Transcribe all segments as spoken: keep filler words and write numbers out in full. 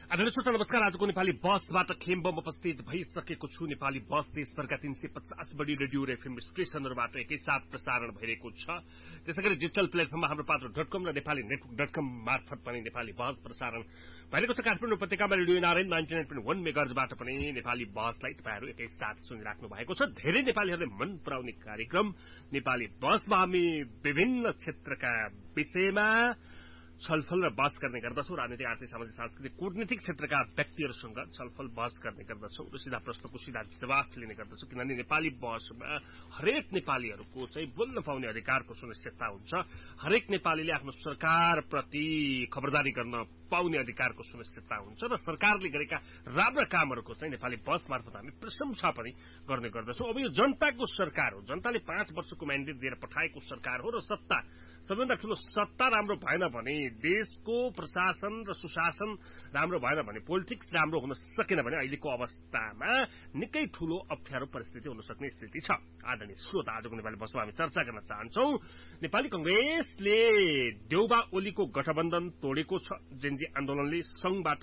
आदरणीय श्रोता नमस्कार। आजको नेपाली बसबाट खेम्बम उपस्थित भइसकेको छु। नेपाली बस देशभरका तीन सय पचास बढी रेडियो र एफएम स्टेशनहरूबाट एकैसाथ प्रसारण भइरहेको छ। त्यसैगरी डिजिटल प्लेटफर्ममा हाम्रो पात्र डट कम र नेपाली नेटवर्क डट कम मार्फत पनि नेपाली बस प्रसारण भइरहेको छ। काठमाडौँ उपत्यकामा radio Narayan ninety nine point वन मेगाहर्जबाट पनि नेपाली बसलाई तपाईहरु एकैसाथ सुनिराख्नु भएको छ। धेरै नेपालीहरूले मन पराउने कार्यक्रम नेपाली बसमा हामी विभिन्न क्षेत्रका विषयमा छलफल र बहस गर्ने गर्दछौं। राजनीतिक, आर्थिक, सामाजिक, सांस्कृतिक, कूटनीतिक क्षेत्रका व्यक्तिहरूसँग छलफल बहस गर्ने गर्दछौं र सीधा प्रश्नको सीधा जवाफ लिने गर्दछौं। किनभने नेपाली बहसमा हरेक नेपालीहरूको चाहिँ बोल्न पाउने अधिकारको सुनिश्चितता हुन्छ। हरेक नेपालीले आफ्नो सरकारप्रति खबरदारी गर्न पाउने अधिकारको सुनिश्चितता हुन्छ र सरकारले गरेका राम्रा कामहरूको चाहिँ नेपाली बस मार्फत हामी प्रशंसा पनि गर्ने गर्दछौं। अब यो जनताको सरकार हो, जनताले पाँच वर्षको म्यान्डेट दिएर पठाएको सरकार हो र सत्ता सबैभन्दा ठूलो सत्ता राम्रो भएन भने, देशको प्रशासन र सुशासन राम्रो भएन भने, पोलिटिक्स राम्रो हुन सकेन भने अहिलेको अवस्थामा निकै ठूलो अप्ठ्यारो परिस्थिति हुन सक्ने स्थिति छ। आदरणीय श्रोता, आजको नेपाली बसमा हामी चर्चा गर्न चाहन्छौं। नेपाली कंग्रेसले देउबा ओलीको गठबन्धन तोडेको छ। जेनजी आन्दोलनले संघबाट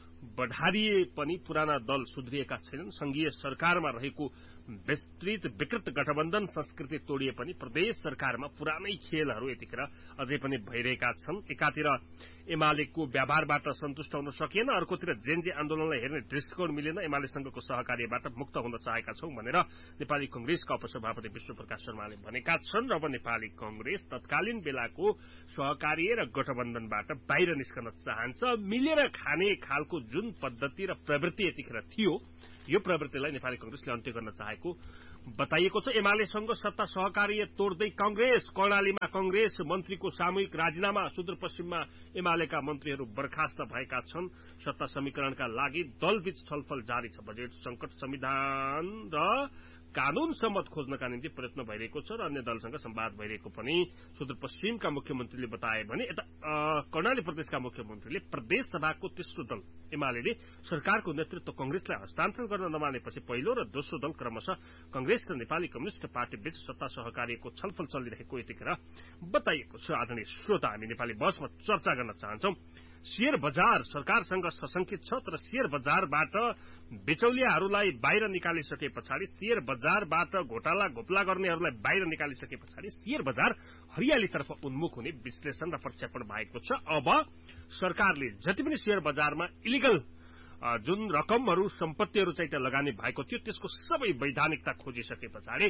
बढारिए पनि पुराना दल सुध्रिएका छैनन्। संघीय सरकारमा रहेको विस्तृत विकृत गठबन्धन संस्कृति तोडिए पनि प्रदेश सरकारमा पुरानै खेलहरू यतिखेर अझै पनि भइरहेका छन्। एकातिर एमालेको व्यवहारबाट सन्तुष्ट हुन सकिएन, अर्कोतिर जेनजी आन्दोलनलाई हेर्ने दृष्टिकोण मिलेन। एमालेसँगको सहकार्यबाट मुक्त हुन चाहेका छौं भनेर नेपाली कंग्रेसका उपसभापति विश्वप्रकाश शर्माले भनेका छन् र अब नेपाली कंग्रेस तत्कालीन बेलाको सहकार्य र गठबन्धनबाट बाहिर निस्कन चाहन्छ। मिलेर खाने खालको जुन पद्धति र प्रवृत्ति यतिखेर थियो, यो प्रवृत्तिलाई नेपाली कंग्रेसले अन्त्य गर्न चाहेको बताइएको छ। एमालेसँग सत्ता सहकार्य तोड्दै कंग्रेस, कर्णालीमा कंग्रेस मन्त्रीको सामूहिक राजीनामा, सुदूरपश्चिममा एमालेका मन्त्रीहरू बर्खास्त भएका छन्। सत्ता समीकरणका लागि दलबीच छलफल जारी छ। बजेट संकट, संविधान र कानून सम्मत खोज्नका निम्ति प्रयत्न भइरहेको छ र अन्य दलसँग संवाद भइरहेको पनि सुदूरपश्चिमका मुख्यमन्त्रीले बताए भने यता कर्णाली प्रदेशका मुख्यमन्त्रीले प्रदेश सभाको तेस्रो दल एमाले सरकारको नेतृत्व कंग्रेसलाई हस्तान्तरण गर्न नमानेपछि पहिलो र दोस्रो दल क्रमशः कंग्रेस र नेपाली कम्युनिष्ट पार्टी बीच सत्ता सहकार्यको छलफल चलिरहेको यतिखेर बताइएको छ। आदरणीय श्रोता, हामी नेपाली बसमा चर्चा गर्न चाहन्छौं। शेयर बजार सरकारसँग सशंकित छ, तर शेयर बजारबाट बिचौलियाहरूलाई बाहिर निकालिसके पछाडि, शेयर बजारबाट घोटाला घोप्ला गर्नेहरूलाई बाहिर निकालिसके पछाडि शेयर बजार हरियालीतर्फ उन्मुख हुने विश्लेषण र प्रक्षेपण भएको छ। अब सरकारले जति पनि शेयर बजारमा इलिगल जुन रकमहरू, सम्पत्तिहरू चाहिँ लगानी भएको थियो, त्यसको सबै वैधानिकता खोजिसके पछाडि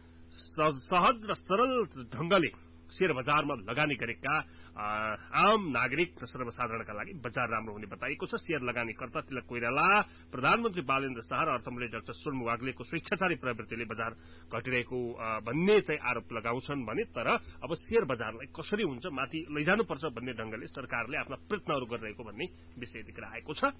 सहज र सरल ढंगले शेयर बजारमा लगानी गरेका आम नागरिक र सर्वसाधारणका लागि बजार राम्रो हुने बताइएको छ। शेयर लगानीकर्ता तिलक कोइराला, प्रधानमन्त्री बालेन्द्र शाह र अर्थमन्त्री डाक्टर सोर्म वाग्लेको स्वेच्छाचारी प्रवृत्तिले बजार घटिरहेको भन्ने चाहिँ आरोप लगाउँछन् भने, तर अब शेयर बजारलाई कसरी हुन्छ माथि लैजानुपर्छ भन्ने ढंगले सरकारले आफ्ना प्रयत्नहरू गरिरहेको भन्ने विषय यतिखेर आएको छ।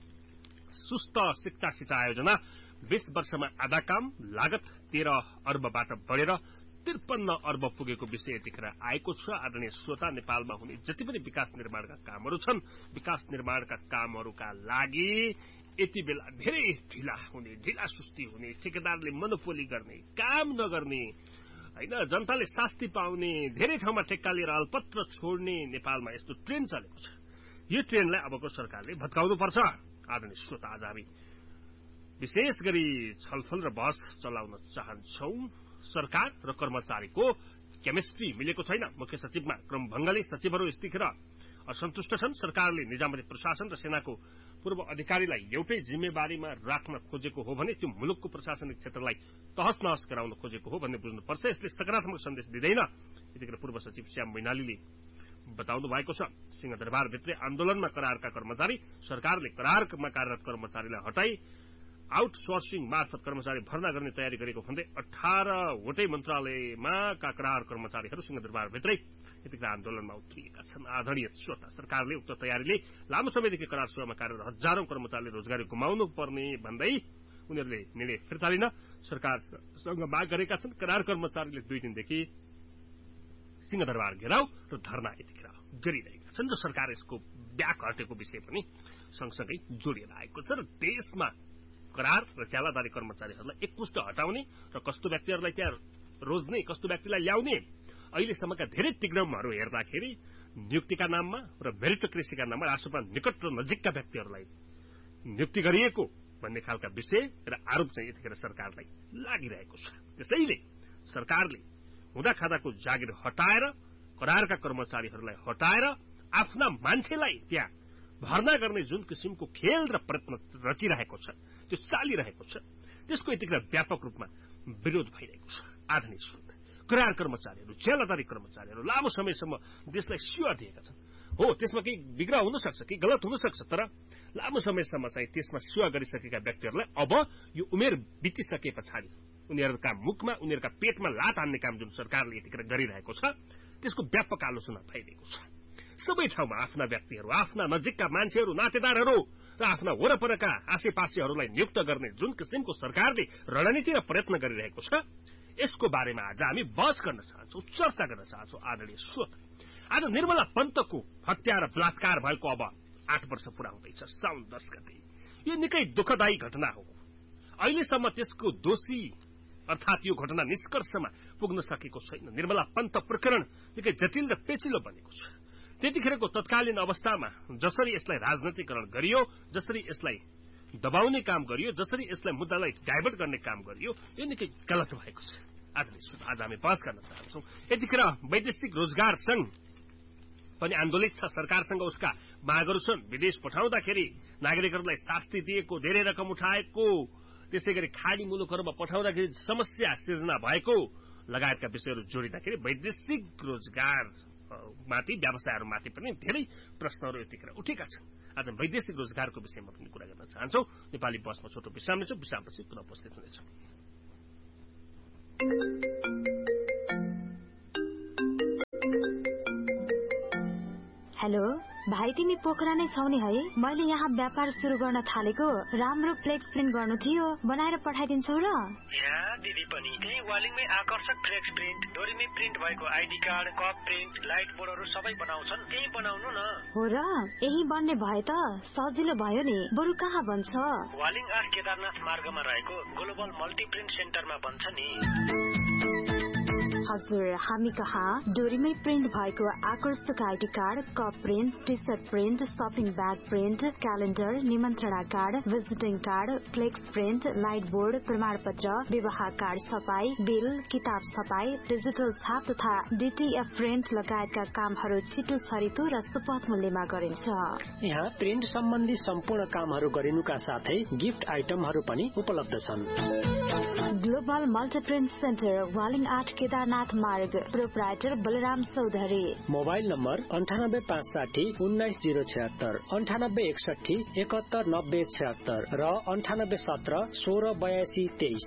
सुस्त शिक्षा सिंचाई योजना बीस वर्षमा आधा काम, लागत तेह्र अर्बबाट बढेर त्रिपन्न अर्ब पुगेको विषय यतिखेर आएको छ। आदरणीय श्रोता, नेपालमा हुने जति पनि विकास निर्माणका कामहरू छन्, विकास निर्माणका कामहरूका लागि यति बेला धेरै ढिला हुने, ढिला सुस्ती हुने, ठेकेदारले मोनोपोली गर्ने, काम नगर्ने, हैन, जनताले शास्ति पाउने, धेरै ठाउँमा ठेक्का लिएर अलपत्र छोड्ने नेपालमा यस्तो ट्रेन्ड चलेको छ। यो ट्रेन्डलाई अबको सरकारले भत्काउनुपर्छ। आदरणीय श्रोता, आज हामी विशेष गरी छलफल र बहस चलाउन चाहन्छौं। सरकार र कर्मचारीको केमिस्ट्री मिलेको छैन। मुख्य सचिवमा क्रमभंगले सचिवहरू यतिखेर असन्तुष्ट छन्। सरकारले निजामती प्रशासन र सेनाको पूर्व अधिकारीलाई एउटै जिम्मेवारीमा राख्न खोजेको हो भने त्यो मुलुकको प्रशासनिक क्षेत्रलाई तहस नहस गराउन खोजेको हो भन्ने बुझ्नुपर्छ। यसले सकारात्मक सन्देश दिँदैन। यतिखेर पूर्व सचिव श्याम मैनालीले बताउनु भएको छ। सिंहदरबारभित्रै आन्दोलनमा करारका कर्मचारी, सरकारले करारमा कार्यरत कर्मचारीलाई हटाई आउटसोर्सिङ मार्फत कर्मचारी भर्ना गर्ने तयारी गरेको भन्दै अठारवटै मन्त्रालयमा का करार कर्मचारीहरू सिंहदरबारभित्रै यतिखेर आन्दोलनमा उत्रिएका छन्। आदरणीय श्रोता, सरकारले उक्त तयारीले लामो समयदेखि करार सेवामा कार्यरत हजारौं कर्मचारीले रोजगारी गुमाउनु पर्ने भन्दै उनीहरूले निर्णय फिर्ता लिन सरकारसँग माग गरेका छन्। करार कर्मचारीले दुई दिनदेखि सिंहदरबार घेराउ र धरना यतिखेर गरिरहेका छन् र सरकार यसको ब्याक हटेको विषय पनि सँगसँगै जोडिएर आएको छ र देशमा करार र ज्यालादारी कर्मचारीहरूलाई एकमुष्ट हटाउने र कस्तो व्यक्तिहरूलाई त्यहाँ रोज्ने, कस्तो व्यक्तिलाई ल्याउने, अहिलेसम्मका धेरै तिग्रमहरू हेर्दाखेरि नियुक्तिका नाममा र मेरिटोक्रेसीका नाममा राष्ट्रमा निकट र नजिकका व्यक्तिहरूलाई नियुक्ति गरिएको भन्ने खालका विषय र आरोप चाहिँ यतिखेर सरकारलाई लागिरहेको छ। त्यसैले सरकारले हुँदा खाँदाको जागिर हटाएर करारका कर्मचारीहरूलाई हटाएर आफ्ना मान्छेलाई त्यहाँ भर्ना गर्ने जुन किसिमको खेल र प्रयत्न रचिरहेको छ, त्यो चालिरहेको छ, त्यसको यतिखेर व्यापक रूपमा विरोध भइरहेको छ। आधुनिक स्वरूपमा करार कर्मचारीहरू, जेलदारी कर्मचारीहरू लामो समयसम्म देशलाई सेवा दिएका छन्। हो, त्यसमा केही विग्रह हुन सक्छ, केही गलत हुन सक्छ, तर लामो समयसम्म चाहिँ त्यसमा सेवा गरिसकेका व्यक्तिहरूलाई अब यो उमेर बितिसके पछाडि उनीहरूका मुखमा, उनीहरूका पेटमा लात हान्ने काम जुन सरकारले यतिखेर गरिरहेको छ, त्यसको व्यापक आलोचना भइरहेको छ। सबै ठाउँमा आफ्ना व्यक्तिहरू, आफ्ना नजिकका मान्छेहरू, नातेदारहरू र आफ्ना वरपरका आसेपासेहरूलाई नियुक्त गर्ने जुन किसिमको सरकारले रणनीति र प्रयत्न गरिरहेको छ, यसको बारेमा आज हामी बहस गर्न चाहन्छौँ, चर्चा गर्न चाहन्छौँ। आदरणीय श्रोता, आज निर्मला पन्तको हत्या र बलात्कार भएको अब आठ वर्ष पूरा हुँदैछ, साउन दस गते। यो निकै दुःखदायी घटना हो। अहिलेसम्म त्यसको दोषी अर्थात यो घटना निष्कर्षमा पुग्न सकेको छैन। निर्मला पन्त प्रकरण निकै जटिल र पेचिलो बनेको छ। त्यतिखेरको तत्कालीन अवस्थामा जसरी यसलाई राजनीतिकरण गरियो, जसरी यसलाई दबाउने काम गरियो, जसरी यसलाई मुद्दालाई डाइभर्ट गर्ने काम गरियो, यो निकै गलत भएको छ। आज हामी बहस गर्न चाहन्छौँ। यतिखेर वैदेशिक रोजगार संघ पनि आन्दोलित छ, सरकारसँग उसका मागहरू छन्। विदेश पठाउँदाखेरि नागरिकहरूलाई शास्ति दिएको, धेरै रकम उठाएको, त्यसै गरी खाडी मुलुकहरूमा पठाउँदाखेरि समस्या सिर्जना भएको लगायतका विषयहरू जोडिँदाखेरि वैदेशिक रोजगार माथि, व्यवसायहरूमाथि पनि धेरै प्रश्नहरू यतिखेर उठेका छन्। आज वैदेशिक रोजगारको विषयमा पनि कुरा गर्न चाहन्छौँ। नेपाली बसमा छोटो विश्राम लिन्छौँ, विश्रामपछि पुनः उपस्थित हुनेछौँ। हेलो भाइ, तिमी पोखरा नै छौ नि है? मैले यहाँ व्यापार सुरु गर्न थालेको, राम्रो फ्लेक्स प्रिन्ट गर्नु थियो, बनाएर पठाइदिन्छौ र? यहाँ दिदी पनि त्यही वालिङमै आकर्षक फ्लेक्स प्रिन्ट, डोरीमै प्रिन्ट भएको ID card, cup print, light बोर्डहरू सबै बनाउँछन्। त्यही बनाउनु न। हो र? यही बन्ने भए त सजिलो भयो नि। बरु कहाँ बन्छ? वालिङ आठ केदारनाथ मार्गमा रहेको ग्लोबल मल्टी प्रिन्ट सेन्टरमा बन्छ नि। हजुर, हामी कहाँ डोरीमै प्रिन्ट भएको आकर्षक ID card, cup print, T short print, shopping bag print, calendar, निमन्त्रणा card, visiting card, flex print, light board, प्रमाण पत्र, विवाह कार्ड छपाई, बिल, किताब छपाई, डिजिटल छाप तथा डीटीएफ प्रिन्ट लगायतका कामहरू छिटो छरितो र सुपथ मूल्यमा गरिन्छ। यहाँ प्रिन्ट सम्बन्धी सम्पूर्ण कामहरू गरिनुका साथै गिफ्ट आइटमहरू पनि उपलब्ध छन्। Global multi print centre, Waling आठ केदारनाथ मार्ग, proprietor Balram Chaudhary. Mobile number अन्ठानब्बे पाँच साठी उन्नाइस जिरो छत्तर, अन्ठानब्बे एकसठी एकहत्तर नब्बे छत्तर र अन्ठानब्बे सत्र सोह्र बयासी तेइस।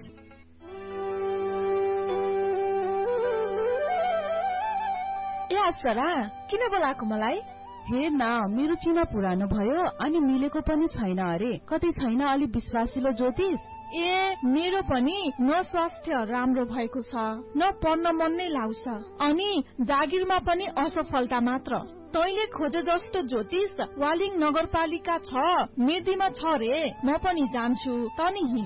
ए अप्सरा, किन बोलाएको मलाई? हेर न, मेरो चिना पुरानो भयो अनि मिलेको पनि छैन अरे। कतै छैन अलि विश्वासिलो ज्योतिष? ए मेरो पनि न स्वास्थ्य राम्रो भएको छ, न पढ्न मन नै लाग्छ, अनि जागिरमा पनि असफलता मात्र। तैले खोजे जस्तो ज्योतिष वालिङ नगरपालिका छ, मेदीमा छ रे। म पनि जान्छु, तनी हिँड।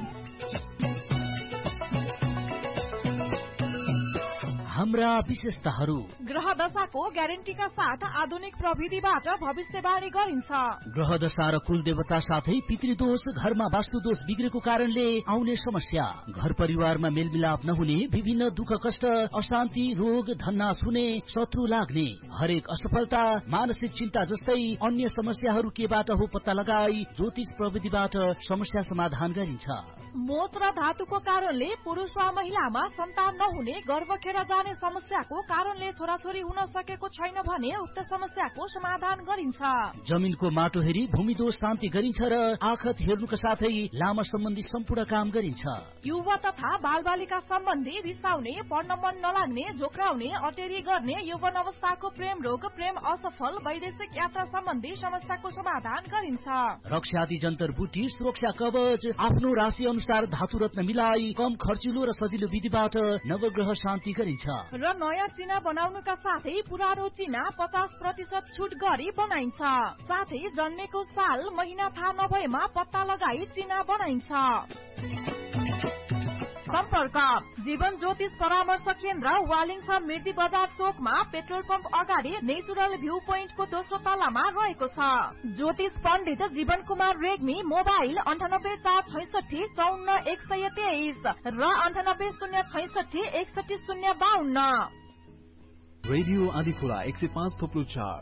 हाम्रा विशेषताहरू: ग्रह दशाको ग्यारेन्टीका साथ आधुनिक प्रविधिबाट भविष्यवाणी गरिन्छ। ग्रह दशा र कुल देवता साथै पितृदोष, घरमा वास्तुदोष बिग्रेको कारणले आउने समस्या, घर परिवारमा मेलमिलाप नहुने, विभिन्न दुःख कष्ट, अशान्ति, रोग, धन्नास हुने, शत्रु लाग्ने, हरेक असफलता, मानसिक चिन्ता जस्तै अन्य समस्याहरू केबाट हो पत्ता लगाई ज्योतिष प्रविधिबाट समस्या समाधान गरिन्छ। मोच र धातुको कारणले पुरुष वा महिलामा सन्तान नहुने, गर्भ खेर जाने समस्याको कारणले छोराछोरी हुन सकेको छैन भने उक्त समस्याको समाधान गरिन्छ। जमिनको माटो हेरी भूमिदोष शान्ति गरिन्छ र आखत हेर्नुका साथै लामा सम्बन्धी सम्पूर्ण काम गरिन्छ। युवा तथा बालबालिका सम्बन्धी रिसाउने, पढ्न मन नलाग्ने, झोक्राउने, अटेरी गर्ने, यौवन अवस्थाको प्रेम रोग, प्रेम असफल, वैदेशिक यात्रा सम्बन्धी समस्याको समाधान गरिन्छ। रक्षादि जन्तर बुटी, सुरक्षा कवच, आफ्नो राशि अनुसार धातु रत्न मिलाई कम खर्चिलो र सजिलो विधिबाट नवग्रह शान्ति गरिन्छ। र नयाँ चिना बनाउनुका साथै पुरानो चिना पचास प्रतिशत छुट गरी बनाइन्छ। साथै जन्मेको साल महिना थाहा नभएमा पत्ता लगाई चिना बनाइन्छ। सम्पर्क जीवन ज्योतिष परामर्श केन्द्र वालिङ छ मिर्दी बजार चोकमा पेट्रोल पम्प अगाडि नेचुरल भ्यू पोइन्टको दोस्रो तलामा रहेको छ। ज्योतिष पण्डित जीवन कुमार रेग्मी मोबाइल अन्ठानब्बे चार छैसठी चौन्न एक सय तेइस र अन्ठानब्बे शून्य छैसठी एकसठी शून्य बाहन्न। रेडियो आदिखोला एक सय पाँच थोप्लो चार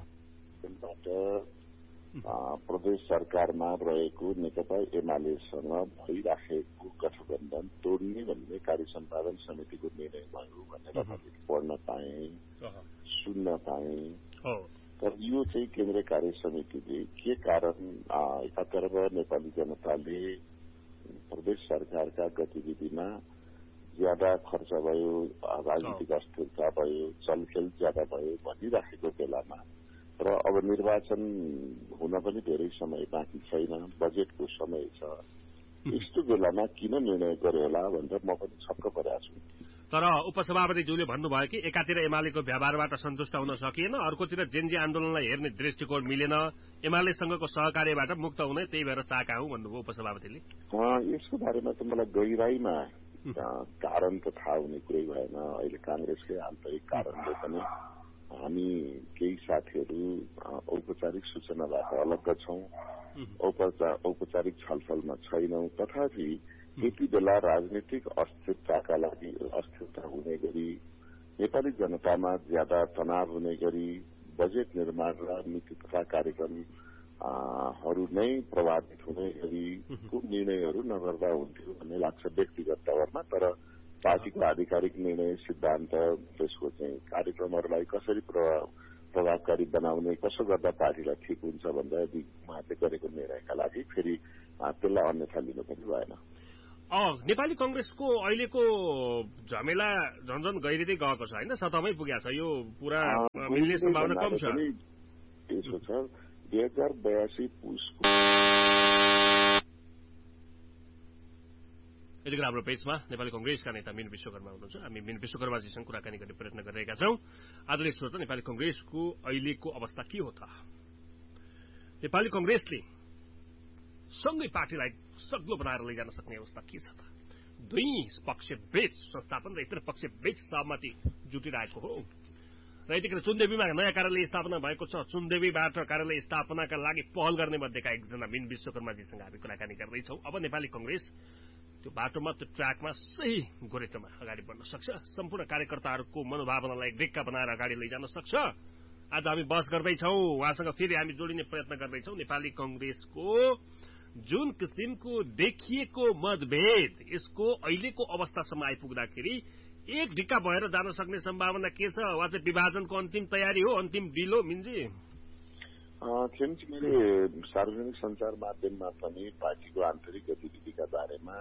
प्रदेश सरकारमा रहेको नेकपा एमालेसँग भइराखेको गठबन्धन तोड्ने भन्ने कार्य सम्पादन समितिको निर्णय भयो भनेर पढ्न पाएँ, सुन्न पाएँ। तर यो चाहिँ केन्द्रीय कार्य समितिले के कारण एकातर्फ नेपाली जनताले प्रदेश सरकारका गतिविधिमा ज्यादा खर्च भयो, राजनीतिक अस्थिरता भयो, चलखेल ज्यादा भयो भनिराखेको बेलामा र अब निर्वाचन हुन पनि धेरै समय बाँकी छैन, बजेटको समय छ, यस्तो बेलामा किन निर्णय गर्यो होला भनेर म पनि छक्क परेको छु। तर उपसभापतिज्यूले भन्नुभयो कि एकातिर एमालेको व्यवहारबाट सन्तुष्ट हुन सकिएन, अर्कोतिर जेनजी आन्दोलनलाई हेर्ने दृष्टिकोण मिलेन, एमालेसँगको सहकार्यबाट मुक्त हुने त्यही भएर चाहका हुँ भन्नुभयो उपसभापतिले। यसको बारेमा त मलाई गहिराईमा कारण त थाहा हुने कुरै भएन। अहिले कांग्रेसकै आन्तरिक कारणले पनि हामी केही साथीहरू औपचारिक सूचनाबाट अलग्ग छौं, औपचारिक छलफलमा छैनौं। तथापि यति बेला राजनीतिक अस्थिरताका लागि अस्थिरता हुने गरी, नेपाली जनतामा ज्यादा तनाव हुने गरी बजेट निर्माण र नीति तथा कार्यक्रमहरू नै प्रभावित हुने गरी निर्णयहरू नगर्दा हुन्थ्यो भन्ने लाग्छ व्यक्तिगत तवरमा। तर पार्टीको आधिकारिक निर्णय सिद्धान्त, त्यसको चाहिँ कार्यक्रमहरूलाई कसरी प्रभावकारी बनाउने, कसो गर्दा पार्टीलाई ठिक हुन्छ भन्दा उहाँले गरेको निर्णयका लागि फेरि त्यसलाई अन्यथा लिनु पनि भएन। नेपाली कंग्रेसको अहिलेको झमेला झन्झन गहिरिँदै गएको छ होइन, सतहमै पुगेको छ, यो पूरा मिल्ने सम्भावना कम छ। यसो छ दुई हजार बयासी पुसको यतिखेर हाम्रो पेजमा नेपाली कंग्रेसका नेता मीन विश्वकर्मा हुनुहुन्छ। हामी मीन विश्वकर्माजीसँग कुराकानी गर्ने प्रयत्न गरिरहेका छौं। आदरणीय श्रोता, नेपाली कंग्रेसको अहिलेको अवस्था के हो त? नेपाली कंग्रेसले सँगै पार्टीलाई सग्लो बनाएर लैजान सक्ने अवस्था के छ त? दुई पक्ष बीच संस्थापन र इतर पक्ष बीच सहमति जुटिरहेको हो र यतिखेर चुनदेवीमा नयाँ कार्यालय स्थापना भएको छ। चुनदेवीबाट कार्यालय स्थापनाका लागि पहल गर्ने मध्येका एकजना मीन विश्वकर्माजीसँग हामी कुराकानी गर्दैछौं। अब नेपाली कंग्रेस त्यो बाटोमा, त्यो ट्र्याकमा सही गोरेटोमा अगाडि बढ्न सक्छ, सम्पूर्ण कार्यकर्ताहरूको मनोभावनालाई डिक्का बनाएर अगाडि लैजान सक्छ। आज हामी बहस गर्दैछौं, उहाँसँग फेरि हामी जोडिने प्रयत्न गर्दैछौं। नेपाली कंग्रेसको जुन किसिमको देखिएको मतभेद यसको अहिलेको अवस्थासम्म आइपुग्दाखेरि एक ढिक्का भएर जान सक्ने सम्भावना के छ? वा चाहिँ विभाजनको अन्तिम तयारी हो, अन्तिम डिलो? मिन्जी खेमजी, मैले सार्वजनिक संचार माध्यममा पनि पार्टीको आन्तरिक गतिविधिका बारेमा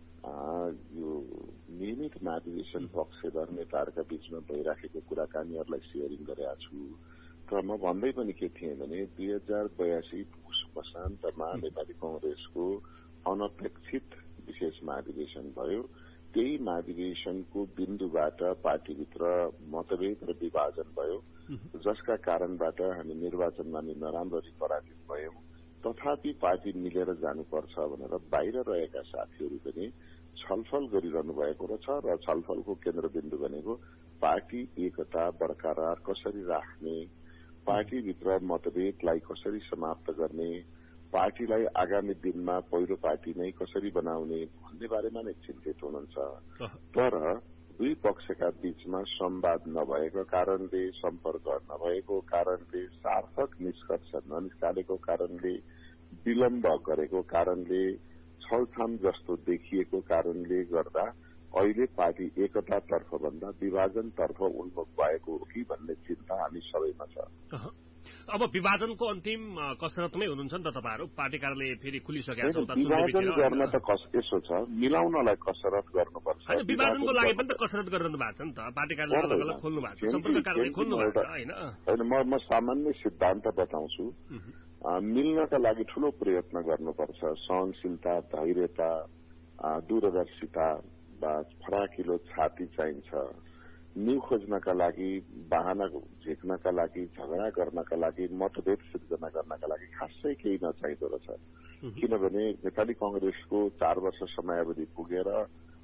यो नियमित महाधिवेशन पक्ष र नेताहरूका बीचमा भइराखेको कुराकानीहरूलाई सेयरिङ गरेका छु। तर म भन्दै पनि के थिएँ भने दुई हजार बयासी पुस मसान्तमा नेपाली कंग्रेसको अनपेक्षित विशेष महाधिवेशन भयो। त्यही महाधिवेशनको बिन्दुबाट पार्टीभित्र मतभेद र विभाजन भयो, जसका कारणबाट हामी निर्वाचनमा नि नराम्ररी पराजित भयौं। तथापि पार्टी मिलेर जानुपर्छ भनेर बाहिर रहेका साथीहरू पनि छलफल गरिरहनु भएको छ र छलफलको केन्द्रबिन्दु भनेको पार्टी एकता बरकरार कसरी राख्ने, पार्टीभित्र मतभेदलाई कसरी समाप्त गर्ने, पार्टीलाई आगामी दिनमा पहिलो पार्टी नै कसरी बनाउने भन्ने बारेमा नै चिन्तित हुनुहुन्छ। तर दुई पक्षका बीचमा संवाद नभएको कारणले, सम्पर्क नभएको कारणले, सार्थक निष्कर्ष ननिकालेको कारणले, विलम्ब गरेको कारणले, छलछाम जस्तो देखिएको कारणले गर्दा अहिले पार्टी एकतातर्फ भन्दा विभाजनतर्फ उन्मुख भएको हो कि भन्ने चिन्ता हामी सबैमा छ। अब विभाजनको अन्तिम कसरतमै हुनुहुन्छ नि त तपाईहरु? पार्टी कार्यालय फेरि खुलिसकेको छ, विभाजन गर्न त यसो छ, मिलाउनलाई कसरत गर्नुपर्छ। विभाजनको लागि पनि त कसरत गरिरहनु भएको छ नि त, पार्टी कार्यालय अलग अलग खोल्नु भएको छ, सम्पूर्ण कार्यालय खोल्नु भएको छ हैन? हैन, म म सामान्य सिद्धान्त बताउँछु। मिल्नका लागि ठूलो प्रयत्न गर्नुपर्छ। सहनशीलता, धैर्यता, दूरदर्शिता, फराकिलो छाती चाहिन्छ। न्यू खोज्नका लागि, बहाना झेक्नका लागि, झगडा गर्नका लागि, मतभेद सिर्जना गर्नका लागि खासै केही नचाहिँदो रहेछ। किनभने नेपाली कंग्रेसको चार वर्ष समयावधि पुगेर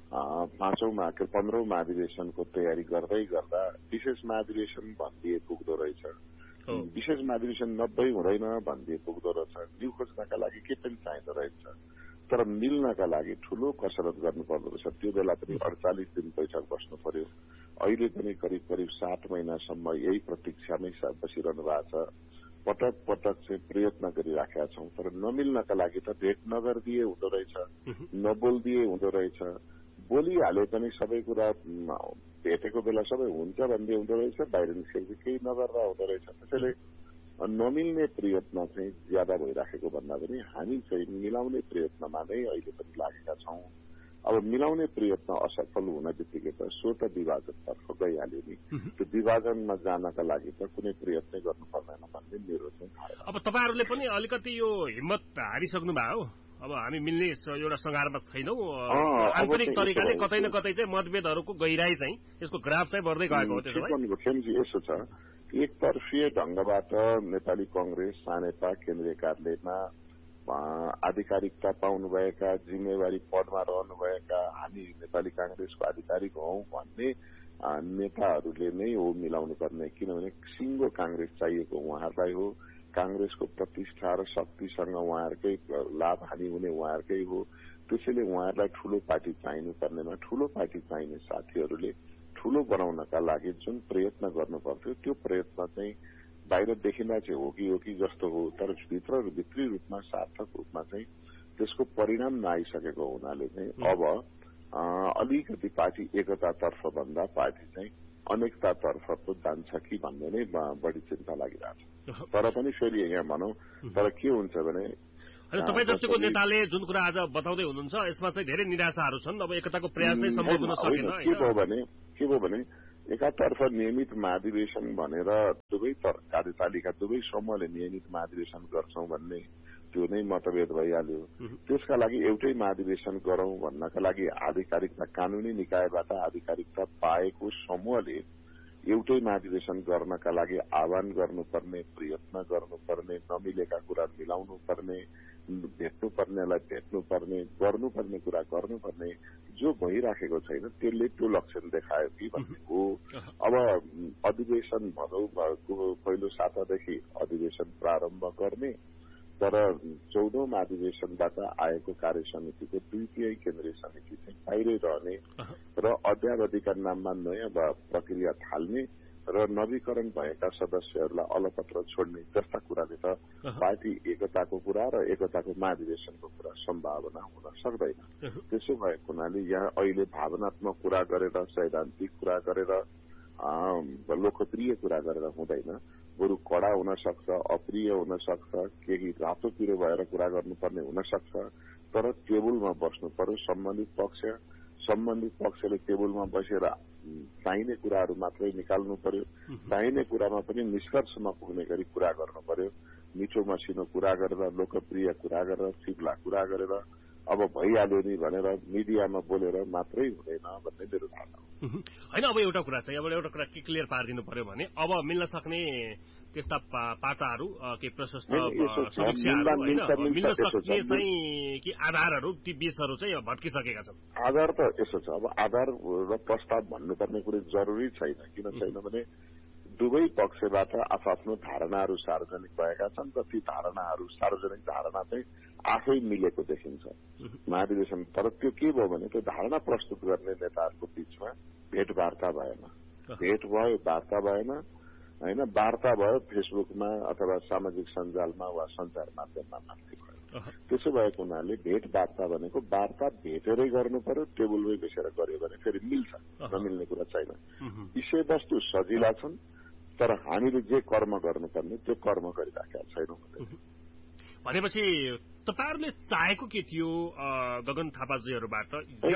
पाँचौं पन्ध्रौं महाधिवेशनको तयारी गर्दै गर्दा विशेष महाधिवेशन भनिदिए पुग्दो रहेछ, विशेष महाधिवेशन नब्बे हुँदैन भनिदिए पुग्दो रहेछ। न्यू खोज्नका लागि के पनि चाहिँदो रहेछ, तर मिल्नका लागि ठूलो कसरत गर्नु पर्दो रहेछ। त्यो बेला पनि अडचालिस दिन बैठक बस्नु पर्यो। अहिले पनि करिब करिब सात महिनासम्म यही प्रतीक्षामै बसिरहनु भएको छ। पटक पटक चाहिँ प्रयत्न गरिराखेका छौं, तर नमिल्नका लागि त भेट नगरिदिए हुँदो रहेछ, नबोलिदिए हुँदो रहेछ। बोलिहाले पनि सबै कुरा भेटेको बेला सबै हुन्छ भन्दै हुँदो रहेछ, बाहिर निस्केर केही नगर्दा हुँदो रहेछ। त्यसैले नमिल्ने प्रयत्न चाहिँ ज्यादा भइराखेको भन्दा पनि हामी चाहिँ मिलाउने प्रयत्नमा नै अहिले पनि लागेका छौं। अब मिलाउने प्रयत्न असफल हुन बित्तिकै त सो त विभाजनतर्फ गइहाल्यो नि। त्यो विभाजनमा जानका लागि त कुनै प्रयत्न गर्नु पर्दैन भन्ने मेरो चाहिँ धारणा। अब तपाईहरुले पनि अलिकति यो हिम्मत हारिसक्नु भयो। अब हामी मिल्ने एउटा संघारमा छैनौं। आन्तरिक तरिकाले कतै न कतै चाहिँ मतभेदहरूको गहिराई चाहिँ यसको ग्राफ चाहिँ बढ्दै गएको हो। त्यसो भए खेमजी यसो छ, एकतर्फीय ढंगबाट नेपाली कांग्रेस सानेपा केन्द्रीय कार्यालयमा आधिकारिकता पाउनुभएका, जिम्मेवारी पदमा रहनुभएका हामी नेपाली कांग्रेसको आधिकारिक हौं भन्ने नेताहरूले नै हो मिलाउनु पर्ने। किनभने सिंगो कांग्रेस चाहिएको उहाँहरूलाई हो। कांग्रेसको प्रतिष्ठा र शक्तिसँग उहाँहरूकै लाभ हानि हुने उहाँहरूकै हो। त्यसैले उहाँहरूलाई ठूलो पार्टी चाहिनु पर्नेमा ठूलो पार्टी चाहिने साथीहरूले ठूलो बनाउनका लागि जुन प्रयत्न गर्नु पर्थ्यो त्यो प्रयत्न चाहिँ बाहिर देखिँदा चाहिँ हो कि हो कि जस्तो हो, तर भित्र भित्री रूपमा सार्थक रूपमा चाहिँ त्यसको परिणाम नआइसकेको हुनाले चाहिँ अब अलिकति पार्टी एकतातर्फ भन्दा पार्टी चाहिँ अनेकतातर्फ पो जान्छ कि भन्ने नै बढी चिन्ता लागिरहेको छ। तर पनि फेरि यहाँ भनौं, तर के हुन्छ भने तपाईँ जतिको नेताले जुन कुरा आज बताउँदै हुनुहुन्छ यसमा चाहिँ धेरै निराशाहरू छन्। अब एकताको प्रयास नै सम्भव हुन सकेन। के भयो भने के भयो भने एकातर्फ नियमित महाधिवेशन भनेर दुवै कार्यतालिका दुवै समूहले नियमित महाधिवेशन गर्छौं भन्ने त्यो नै मतभेद भइहाल्यो। त्यसका लागि एउटै महाधिवेशन गरौं भन्नका लागि आधिकारिकता कानूनी निकायबाट आधिकारिकता पाएको समूहले एउटै महाधिवेशन गर्नका लागि आह्वान गर्नुपर्ने, प्रयत्न गर्नुपर्ने, नमिलेका कुरा मिलाउनु पर्ने, भेट्नु पर्नेलाई भेट्नु पर्ने, गर्नुपर्ने कुरा गर्नुपर्ने, जो भइराखेको छैन त्यसले त्यो लक्षण देखायो कि भन्ने हो। अब अधिवेशन भनौं पहिलो सातादेखि अधिवेशन प्रारम्भ गर्ने, तर चौधौं महाधिवेशनबाट आएको कार्य समितिको दुई तिहाई केन्द्रीय समिति चाहिँ बाहिरै रहने र अध्यावधिका नाममा नयाँ प्रक्रिया थाल्ने र नवीकरण भएका सदस्यहरूलाई अलपत्र छोड्ने जस्ता कुराले त पार्टी एकताको कुरा र एकताको महाधिवेशनको कुरा सम्भावना हुन सक्दैन। त्यसो भएको हुनाले यहाँ अहिले भावनात्मक कुरा गरेर, सैद्धान्तिक कुरा गरेर, लोकप्रिय कुरा गरेर हुँदैन। बरु कडा हुन सक्छ, अप्रिय हुन सक्छ, केही रातो पिरो भएर कुरा गर्नुपर्ने हुन सक्छ, तर टेबलमा बस्नु पर्यो सम्बन्धित पक्ष। सम्बन्धित पक्षले टेबलमा बसेर चाहिने कुराहरू मात्रै निकाल्नु पर्यो। चाहिने कुरामा पनि निष्कर्षमा पुग्ने गरी कुरा गर्नु पर्यो। मिठो मसिनो कुरा गरेर, लोकप्रिय कुरा गरेर, चिप्ला कुरा गरेर अब भइहाल्यो नि भनेर मिडियामा बोलेर मात्रै हुँदैन भन्ने मेरो धारणा हो। होइन, अब एउटा कुरा चाहिँ अब एउटा कुरा के क्लियर पारिदिनु पर्यो भने अब मिल्न सक्ने त्यस्ता पाटाहरू के प्रशस्त समीक्षाहरू होइन मिल्न सक्ने चाहिँ कि आधारहरू ती बिचहरू चाहिँ भट्किसकेका छन्। आधार त यसो छ, अब आधार र प्रस्ताव भन्नुपर्ने कुरै जरुरी छैन। किन छैन भने दुवै पक्षबाट आफ्नो धारणाहरू सार्वजनिक भएका छन् र ती धारणाहरू सार्वजनिक धारणा चाहिँ आफै मिलेको देखिन्छ महाधिवेशन। तर त्यो के भयो भने त्यो धारणा प्रस्तुत गर्ने नेताहरूको बीचमा भेटवार्ता भएन। भेट भयो, वार्ता भएन होइन, वार्ता भयो फेसबुकमा अथवा सामाजिक सञ्जालमा वा सञ्चार माध्यममा मात्रै भयो। त्यसो भएको हुनाले भेटवार्ता भनेको वार्ता भेटेरै गर्नु पर्यो, टेबलमै बसेर गर्यो भने फेरि मिल्छ, नमिल्ने कुरा छैन। विषयवस्तु सजिला छन्, तर हामीले जे कर्म गर्नुपर्ने त्यो कर्म गरिराखेका छैनौँ। भनेपछि तपाईहरुले चाहेको के थियो गगन थापाजीहरूबाट?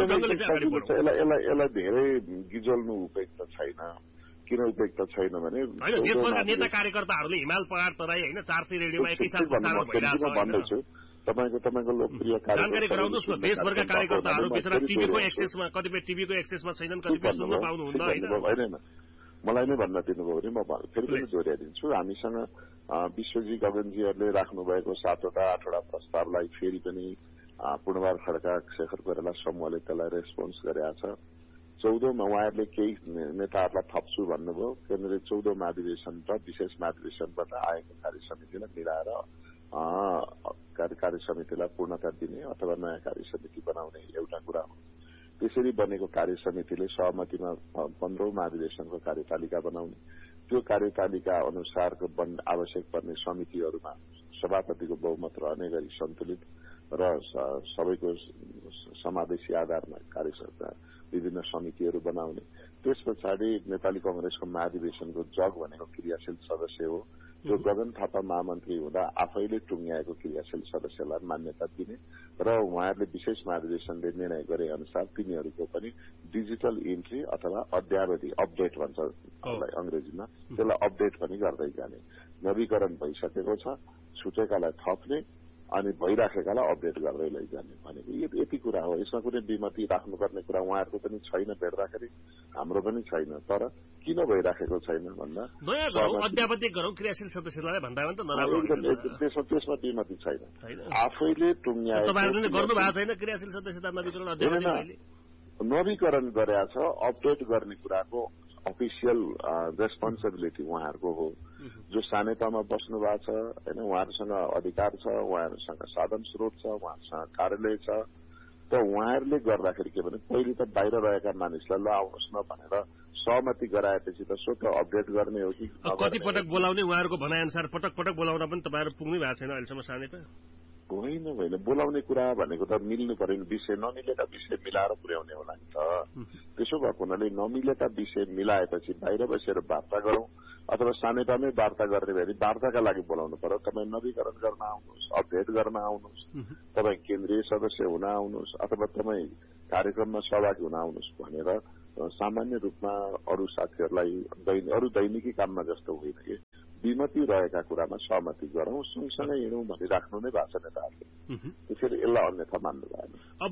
यसलाई यसलाई धेरै गिजल्नु उपयुक्त छैन। किन उपयुक्त छैन भने देशभरका नेता कार्यकर्ताहरूले हिमाल पहाड तराई होइन चार सय रेडियोमा एकैसाथ प्रसारण भइरहेछ भन्दैछु। तपाईँको तपाईँको लोकप्रिय जानकारी गराउनुहोस् न। देशभरका कार्यकर्ताहरू बिचरा टिभीको एक्सेसमा, कतिपय टिभीको एक्सेसमा छैनन्, कतिपय सुन्न पाउनुहुन्न होइन। मलाई नै भन्न दिनुभयो भने म फेरि पनि दोहोऱ्याइदिन्छु। हामीसँग विश्वजी गगनजीहरूले राख्नु भएको सातवटा आठवटा प्रस्तावलाई फेरि पनि पूर्णबहादुर खड्का शेखर कोइराला समूहले त्यसलाई रेस्पोन्स गरेका छ। चौधौंमा उहाँहरूले केही नेताहरूलाई थप्छु भन्नुभयो। केन्द्रले चौधौं महाधिवेशन र विशेष महाधिवेशनबाट आएको कार्य समितिलाई मिलाएर कार्य समितिलाई पूर्णता दिने अथवा नयाँ कार्य समिति बनाउने एउटा कुरा हो। त्यसरी बनेको कार्य समितिले सहमतिमा पन्ध्रौं महाधिवेशनको कार्यतालिका बनाउने, त्यो कार्यतालिका अनुसारको आवश्यक पर्ने समितिहरूमा सभापतिको बहुमत रहने गरी सन्तुलित र सबैको समावेशी आधारमा कार्य विभिन्न समितिहरू बनाउने। त्यस पछाडि नेपाली कंग्रेसको महाधिवेशनको जग भनेको क्रियाशील सदस्य हो। त्यो गगन थापा महामन्त्री हुँदा आफैले टुङ्ग्याएको क्रियाशील सदस्यलाई मान्यता दिने र उहाँहरूले विशेष महाधिवेशनले निर्णय गरे अनुसार तिनीहरूको पनि डिजिटल इन्ट्री अथवा अद्यावधि अपडेट भन्छ अंग्रेजीमा, त्यसलाई अपडेट पनि गर्दै जाने। नवीकरण भइसकेको छ, छुटेकालाई थप्ने अनि भइराखेकालाई अपडेट गर्दै लैजाने भनेको यति कुरा हो। यसमा कुनै विमति राख्नुपर्ने कुरा उहाँहरूको पनि छैन भेट्दाखेरि, हाम्रो पनि छैन। तर किन भइराखेको छैन भन्दा अद्यावधिक गरौँ क्रियाशील सदस्यलाई भन्दा त नराम्रो, त्यसमा त्यसमा विमति छैन। आफैले टुङ्ग्याएको गर्नु भएको छैन क्रियाशील सदस्यता नवीकरण अद्यावधि नवीकरण गरेका छ। अपडेट गर्ने कुराको अफिसियल रेस्पोन्सिबिलिटी उहाँहरूको हो। जो सानेपामा बस्नु भएको छ होइन, उहाँहरूसँग अधिकार छ, उहाँहरूसँग साधन स्रोत छ, उहाँहरूसँग कार्यालय छ। त उहाँहरूले गर्दाखेरि के भने पहिले त बाहिर रहेका मानिसलाई ल आउनुहोस् न भनेर सहमति गराएपछि त सो त अपडेट गर्ने हो कि कति पटक बोलाउने उहाँहरूको भनाइअनुसार पटक पटक बोलाउँदा पनि तपाईँहरू पुग्नै भएको छैन अहिलेसम्म सानेपा? होइन होइन, बोलाउने कुरा भनेको त मिल्नु पर्यो। विषय नमिलेका विषय मिलाएर पुर्याउने होला नि त। त्यसो भएको हुनाले नमिलेका विषय मिलाएपछि बाहिर बसेर वार्ता गरौं अथवा सानेपामै वार्ता गर्ने भने वार्ताका लागि बोलाउनु पर्यो। तपाईँ नवीकरण गर्न आउनुहोस्, अपडेट गर्न आउनुहोस्, तपाईँ केन्द्रीय सदस्य हुन आउनुहोस् अथवा तपाईँ कार्यक्रममा सहभागी हुन आउनुहोस् भनेर सामान्य रूपमा अरू साथीहरूलाई अरू दैनिकी काममा जस्तो होइन कि विमति रहेका कुरामा सहमति गरौं, सँगसँगै हिँडौं भनिराख्नु नै भएको छ नेताहरूले। त्यसैले यसलाई अन्यथा मान्नु भएन। अब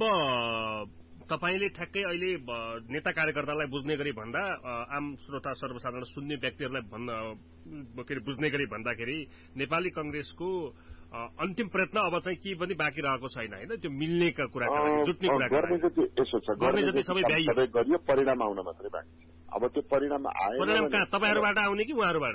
तपाईले ठ्याक्कै अहिले नेता कार्यकर्तालाई बुझ्ने गरी भन्दा आम श्रोता सर्वसाधारण सुन्ने व्यक्तिहरूलाई भन्न के अरे बुझ्ने गरी भन्दाखेरि नेपाली कंग्रेसको अन्तिम प्रयत्न अब चाहिँ के पनि बाँकी रहेको छैन होइन, त्यो मिल्ने कुरा जुट्ने कुरा गर्ने जति यसो छ, गर्ने जति सबै गरियो, परिणाम आउन मात्रै बाँकी छ। अब त्यो परिणाम आयो, परिणाम कहाँ तपाईहरुबाट आउने कि उहाँहरुबाट?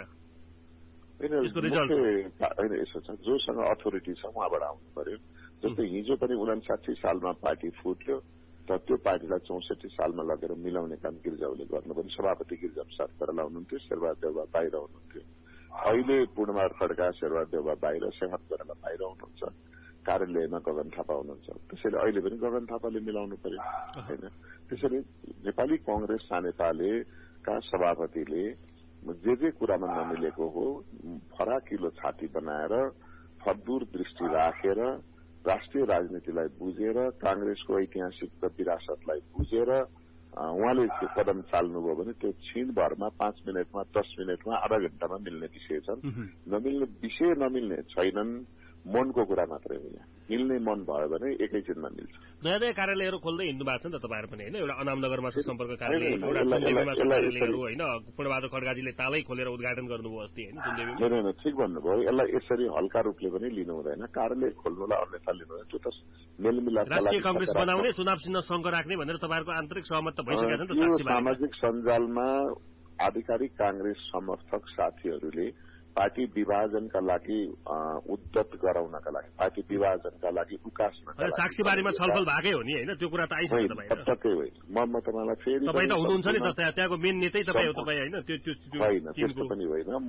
होइन यसो छ, जोसँग अथोरिटी छ उहाँबाट आउनु पर्यो। जस्तै हिजो पनि उनासाठी सालमा पार्टी फुट्यो, तर त्यो पार्टीलाई चौसठी सालमा लगेर मिलाउने काम गिरिजाले गर्नुभयो। सभापति गिरिजा प्रसाद कोइराला हुनुहुन्थ्यो, शेरबहादुर देउवा बाहिर हुनुहुन्थ्यो। अहिले पूर्णबहादुर खड्का, शेरबहादुर देउवा बाहिर, शेखर कोइराला बाहिर हुनुहुन्छ, कार्यालयमा गगन थापा हुनुहुन्छ। त्यसैले अहिले पनि गगन थापाले मिलाउनु पर्यो होइन। त्यसैले नेपाली कंग्रेस सानेपालेका सभापतिले जे जे कुरामा नमिलेको हो फराकिलो छाती बनाएर फदूर दृष्टि राखेर राष्ट्रिय राजनीतिलाई बुझेर कांग्रेसको ऐतिहासिक विरासतलाई बुझेर उहाँले त्यो कदम चाल्नुभयो भने त्यो क्षणभरमा पाँच मिनटमा दस मिनटमा आधा घण्टामा मिल्ने विषय छन्। नमिल्ने विषय नमिल्ने छैनन्, मनको कुरा मात्रै हो। यहाँ मिल्ने मन भयो भने एकैछिनमा मिल्छ। नयाँ नयाँ कार्यालयहरू खोल्दै हिँड्नु भएको छ नि त तपाईँहरू पनि होइन? एउटा अनामनगरमा छ सम्पर्क कार्यालय, एउटा चुन्देवीमा छ कार्यालयहरू होइन? पूर्णबहादुर खड्काजीले तालै खोलेर उद्घाटन गर्नुभयो अस्ति होइन चुन्देवीमा? होइन ठिक भन्नुभयो। यसलाई यसरी हल्का रूपले पनि लिनु हुँदैन, कार्यालय खोल्नुलाई अन्यथा लिनु हुँदैन। त्यो त मेलमिलाप राष्ट्रिय कांग्रेस बनाउने, चुनाव चिन्ह सङ्घ राख्ने भनेर तपाईँहरूको आन्तरिक सहमत त भइसकेको छ नि त। सामाजिक सञ्जालमा आधिकारिक कांग्रेस समर्थक साथीहरूले पार्टी विभाजनका लागि उद्यत गराउनका लागि, पार्टी विभाजनका लागि उकास्नका लागि साक्षीबारीमा छलफल भएकै हो नि होइन? त्यो कुरा त आइसक्यो तपाईँ? पटक्कै होइन। म म तपाईँलाई फेरि तपाईँ त हुनुहुन्छ नि त त्यहाँको मेन नेतै तपाईँ हो तपाईँ होइन? त्यो त्यो होइन, त्यस्तो पनि होइन। म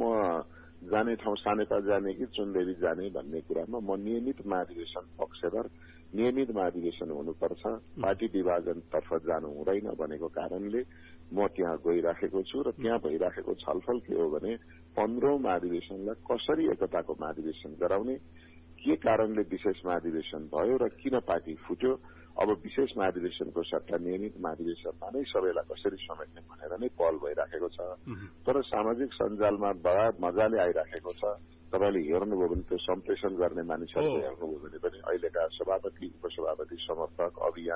जाने ठाउँ सानेपा जाने कि चुन्देवी जाने भन्ने कुरामा म नियमित महाधिवेशन पक्षधर, नियमित महाधिवेशन हुनुपर्छ, पार्टी विभाजनतर्फ जानु हुँदैन भनेको कारणले म त्यहाँ गइराखेको छु। र त्यहाँ भइराखेको छलफल के हो भने पन्ध्रौं महाधिवेशनलाई कसरी एकताको महाधिवेशन गराउने, के कारणले विशेष महाधिवेशन भयो र किन पार्टी फुट्यो, अब विशेष महाधिवेशनको सट्टा नियमित महाधिवेशनमा नै सबैलाई कसरी समेट्ने भनेर नै पहल भइराखेको छ। तर सामाजिक सञ्जालमा बडा मजाले आइराखेको छ। तपाईँले हेर्नुभयो भने त्यो सम्प्रेषण गर्ने मानिसहरूले हेर्नुभयो भने पनि अहिलेका सभापति उपसभापति समर्थक अभियान,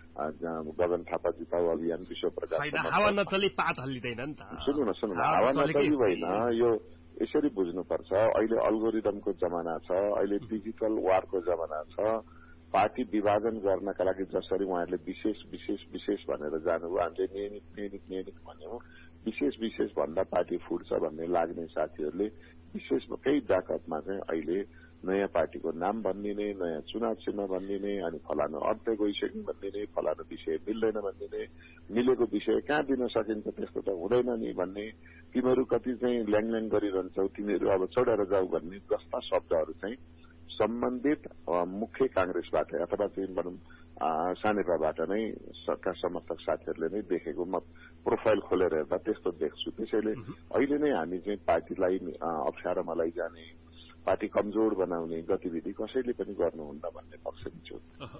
गगन थापा जिताउ अभियान, विश्व प्रकाश हावा नचली पात हल्लिँदैन नि त। सुन्नु न सुन्नु न, हावा नचली होइन, यो यसरी बुझ्नुपर्छ। अहिले अल्गोरिदमको जमाना छ, अहिले डिजिटल वारको जमाना छ। पार्टी विभाजन गर्नका लागि जसरी उहाँहरूले विशेष विशेष विशेष भनेर जानुभयो, हामीले नियमित नियमित नियमित भन्यौं, विशेष विशेष भन्दा पार्टी फुट्छ भन्ने लाग्ने साथीहरूले विशेषकै ब्याकअपमा चाहिँ अहिले नयाँ पार्टीको नाम भनिदिने, नयाँ चुनाव चिन्ह भनिदिने, अनि फलानु अड्दै गइसक्यो भनिदिने, फलानु विषय मिल्दैन भनिदिने, मिलेको विषय कहाँ दिन सकिन्छ त्यस्तो त हुँदैन नि भन्ने, तिमीहरू कति चाहिँ ल्याङल्याङ गरिरहन्छौ, तिमीहरू अब चढेर जाऊ भन्ने जस्ता शब्दहरू चाहिँ सम्बन्धित मुख्य कांग्रेसबाट अथवा चाहिँ भनौँ सानेपाबाट नै सरकार समर्थक साथीहरूले नै देखेको म प्रोफाइल खोलेर हेर्दा त्यस्तो देख्छु। त्यसैले अहिले नै हामी चाहिँ पार्टीलाई अप्ठ्यारोमा लैजाने, पार्टी कमजोर बनाउने गतिविधि कसैले पनि गर्नुहुन्न भन्ने पक्षमा छु।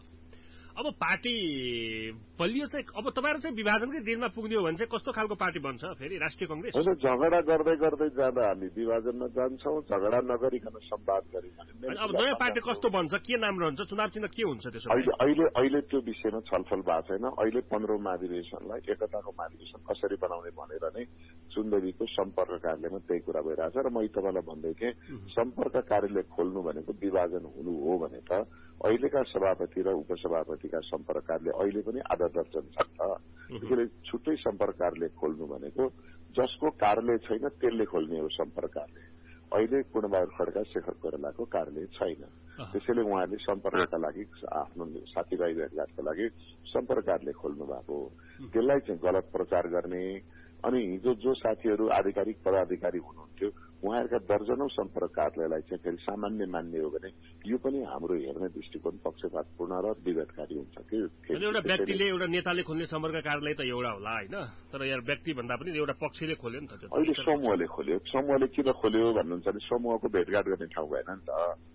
अब पार्टी बलियो चाहिँ अब तपाईहरु चाहिँ विभाजनकै दिनमा पुग्ने हो भने चाहिँ कस्तो खालको पार्टी बन्छ फेरि राष्ट्रिय कांग्रेस? होइन, झगडा गर्दै गर्दै जाँदा हामी विभाजनमा जान्छौँ, झगडा नगरिकन संवाद गरिकन। अब नयाँ पार्टी कस्तो बन्छ, के नाम रहन्छ, चुनाव चिन्ह के हुन्छ त्यसो? अहिले अहिले अहिले त्यो विषयमा छलफल भएको छैन। अहिले पन्ध्रौं महाधिवेशनलाई एकताको महाधिवेशन कसरी बनाउने भनेर नै सुन्दरीको सम्पर्क कार्यालयमा त्यही कुरा भइरहेछ र मैले तपाईँलाई भन्दै थिएँ सम्पर्क कार्यालय खोल्नु भनेको विभाजन हुनु हो भने त अहिलेका सभापति र उपसभापतिका सम्पर्क कार्यालय अहिले पनि आधा दर्जन छ। त्यसैले छुट्टै सम्पर्क कार्यालय खोल्नु भनेको जसको कार्यालय छैन त्यसले खोल्ने हो सम्पर्क कार्यालय। अहिले पूर्णबहादुर खड्का शेखर कोइरालाको कार्यालय छैन, त्यसैले उहाँले सम्पर्कका लागि आफ्नो साथीभाइ भेटघाटका लागि सम्पर्क कार्यालय खोल्नु भएको हो। त्यसलाई चाहिँ गलत प्रचार गर्ने अनि हिजो जो साथीहरू आधिकारिक पदाधिकारी हुनुहुन्थ्यो उहाँहरूका दर्जनौं सम्पर्क कार्यालयलाई चाहिँ फेरि सामान्य मान्ने हो भने यो पनि हाम्रो हेर्ने दृष्टिकोण पक्षपातपूर्ण र विभेदकारी हुन्छ कि एउटा व्यक्तिले एउटा नेताले खोल्ने सम्पर्क कार्यालय त एउटा होला हैन, तर यार व्यक्ति भन्दा पनि एउटा पक्षले खोल्यो नि त। अहिले समूहले खोल्यो। समूहले किन खोल्यो भन्नुहुन्छ भने समूहको भेटघाट गर्ने ठाउँ भएन नि त,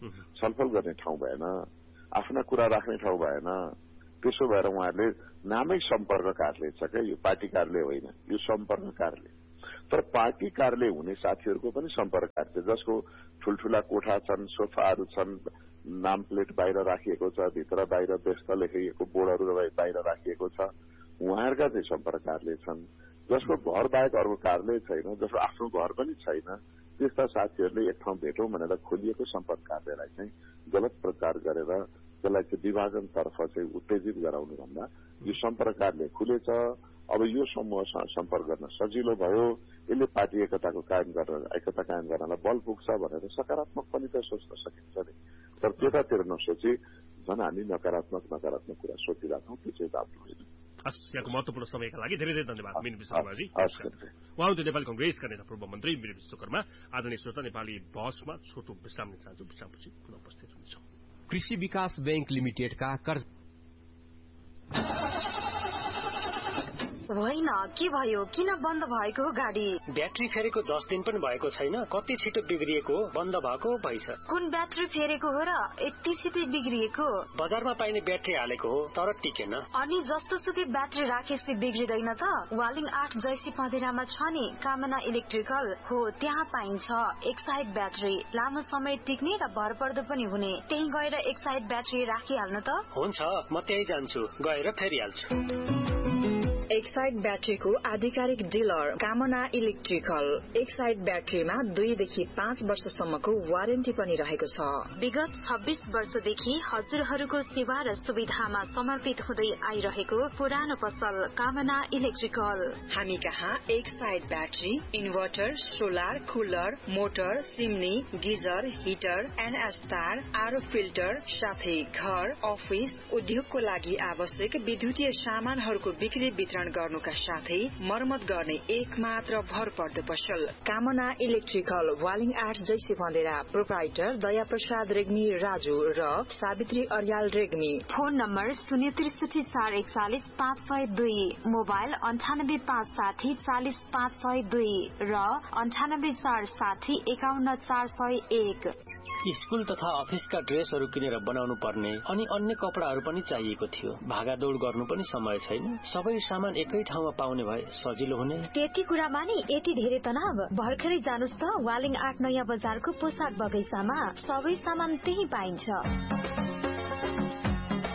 छलफल गर्ने ठाउँ भएन, आफ्ना कुरा राख्ने ठाउँ भएन। त्यसो भएर उहाँहरूले नामै सम्पर्क कार्यालय छ क्या, यो पार्टी कार्यालय होइन, यो सम्पर्क कार्यालय। तर पार्टी कार्यालय हुने साथीहरूको पनि सम्पर्क कार्यालय जसको ठूल्ठूला कोठा छन्, सोफाहरू छन्, नाम प्लेट बाहिर राखिएको छ, भित्र बाहिर व्यस्त लेखिएको बोर्डहरू बाहिर राखिएको छ, उहाँहरूका चाहिँ सम्पर्क कार्यालय छन्। जसको घर बाहेक अर्को कार्यालय छैन, जसको आफ्नो घर पनि छैन, त्यस्ता साथीहरूले एक ठाउँ भेटौँ भनेर खोलिएको सम्पर्क कार्यालयलाई चाहिँ गलत प्रचार गरेर त्यसलाई चाहिँ विभाजनतर्फ चाहिँ उत्तेजित गराउनु भन्दा यो सम्पर्क कार्यालय खुलेछ। अब यो समूहसँग सम्पर्क गर्न सजिलो भयो, यसले पार्टी एकताको कायम गर्न एकता कायम गर्नलाई बल पुग्छ भनेर सकारात्मक पनि त सोच्न सकिन्छ नि। तर त्यतातिर नसोची झन् हामी नकारात्मक नकारात्मक कुरा सोचिरहेछौँ, त्यो चाहिँ राम्रो होइन। हस्, यहाँको महत्वपूर्ण समयका लागि धेरै धेरै धन्यवाद मिन विश्वकर्माजी। उहाँ हुनुहुन्थ्यो नेपाली कांग्रेसका नेता पूर्व मन्त्री मिन विश्वकर्मा। आदरणीय श्रोता, नेपाली बहसमा छोटो विश्राम लिन चाहन्छु, विश्रामपछि पुनः उपस्थित हुनेछौँ। कृषि विकास बैंक लिमिटेडका कर्ज होइन, के भयो? किन बन्द भएको हो गाडी? ब्याट्री फेरेको दस दिन पनि भएको छैन, कति छिटो बिग्रिएको, बन्द भएको भइछ। कुन ब्याट्री फेरेको हो र यति छिटो बिग्रिएको? बजारमा पाइने ब्याट्री हालेको हो तर टिकेन। अनि जस्तो सुकै ब्याट्री राखेपछि बिग्रिँदैन त? वालिङ आठ जैसी पँधेरामा छ नि कामना इलेक्ट्रिकल हो, त्यहाँ पाइन्छ एक साइड ब्याट्री, लामो समय टिक्ने र भरपर्दो पनि हुने। त्यही गएर एक साइड ब्याट्री राखिहाल्नु त। हुन्छ, म त्यही जान्छु, गएर फेरिहाल्छु। एक साइड ब्याट्रीको आधिकारिक डिलर कामना इलेक्ट्रिकल। एक साइड ब्याट्रीमा दुईदेखि पाँच वर्षसम्मको वारेन्टी पनि रहेको छ। विगत छब्बीस वर्षदेखि हजुरहरूको सेवा र सुविधामा समर्पित हुँदै आइरहेको पुरानो पसल कामना इलेक्ट्रिकल। हामी कहाँ एक side battery, inverter, solar, cooler, motor, सिमनी, geyser, heater, NS तार, आरो फिल्टर साथै घर, अफिस, उद्योगको लागि आवश्यक विद्युतीय सामानहरूको बिक्री वितरण गर्नुका साथै मर्मत गर्ने एक मात्र भरपर्दो पसल कामना इलेक्ट्रिकल। वालिङ आठ जैसी भन्देरा। प्रोप्राइटर दया प्रसाद रेग्मी राजु र सावित्री अर्याल रेग्मी। फोन नम्बर शून्य त्रिसठी चार एकचालिस पाँच सय दुई, मोबाइल अन्ठानब्बे पाँच साठी चालिस पाँच सय दुई र अन्ठानब्बे चार साठी एकाउन्न चार सय एक। स्कूल तथा अफिसका ड्रेसहरू किनेर बनाउनु पर्ने अनि अन्य कपडाहरू पनि चाहिएको थियो। भागादौड गर्नु पनि समय छैन, सबै सामान एकै ठाउँमा पाउने भए सजिलो हुने। त्यति कुरामा नि यति धेरै तनाव? भर्खरै जानुस् त वालिङ आठ नयाँ बजारको पोसाक बगैँचामा, सबै सामान त्यही पाइन्छ।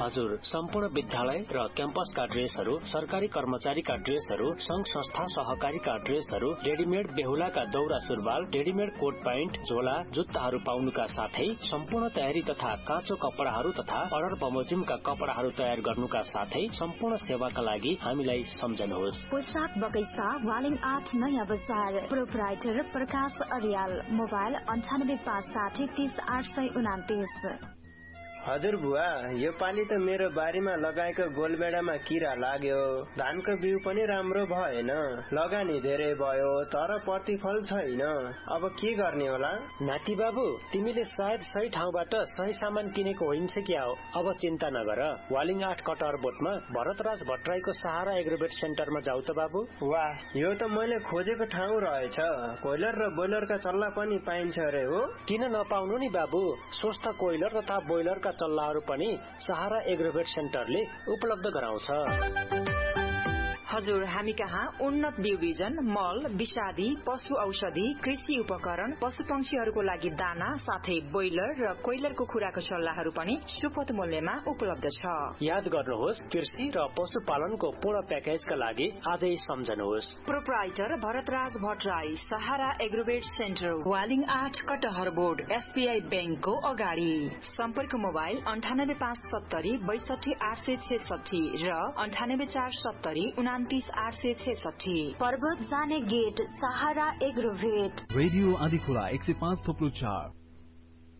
हजुर, सम्पूर्ण विद्यालय र क्याम्पसका ड्रेसहरू, सरकारी कर्मचारीका ड्रेसहरू, संघ संस्था सहकारीका ड्रेसहरू, रेडीमेड बेहुलाका दौरा सुरुवाल, रेडीमेड कोट प्यान्ट, झोला, जुत्ताहरू पाउनुका साथै सम्पूर्ण तयारी तथा काँचो कपडाहरू तथा अर्डर बमोजिमका कपडाहरू तयार गर्नुका साथै सम्पूर्ण सेवाका लागि हामीलाई सम्झनुहोस्। पोशाक बगैँचा वालिङ आठ नयाँ बजार। प्रोपराइटर प्रकाश अर्याल। मोबाइल अन्ठानब्बे पाँच साठी तीस आठ सय उनातिस। हजुर बुवा, यो पालि त मेरो बारीमा लगाएको गोलबेडामा किरा लाग्यो। धानको बिउ पनि राम्रो भएन, लगानी धेरै भयो तर प्रतिफल छैन। अब के गर्ने होला? नाति बाबु, तिमीले सायद सही ठाउँबाट सही सामान किनेको होइन्छ क्या हो। अब चिन्ता नगर, वालिङ आठ कटहर बोटमा भरतराज भट्टराईको सहारा एग्रोवेट सेन्टरमा जाऊ त बाबु। वाह, यो त मैले खोजेको ठाउँ रहेछ। कोइलर र बोइलरका चल्ला पनि पाइन्छ अरे हो? किन नपाउनु नि बाबु, स्वस्थ कोइलर तथा बोइलरका चल्लाहरू पनि सहारा एग्रोवेट सेन्टरले उपलब्ध गराउँछ। हजुर, हामी कहाँ उन्नत बिउ बिजन, मल, विषादी, पशु औषधि, कृषि उपकरण, पशु पंक्षीहरूको लागि दाना साथै बोइलर र कोइलरको खुराको सल्लाहहरू पनि सुपथ मूल्यमा उपलब्ध छ। याद गर्नुहोस्, कृषि र पशुपालनको पूर्ण प्याकेजका लागि आजै सम्झनुहोस्। प्रोपराइटर भरतराज भट्टराई, सहारा एग्रोवेट सेन्टर, वालिङ आठ कटहर बोर्ड, एसबीआई ब्याङ्कको अगाडि। सम्पर्क मोबाइल अन्ठानब्बे पाँच सत्तरी बैसठी आठ सय छेसठी र अन्ठानब्बे चार सत्तरी उना आठ सय छेसठी। पर्वत जाने गेट सहारा एग्रोवेट। रेडियो आदि खुला एक सय पाँच थोप्लो चार।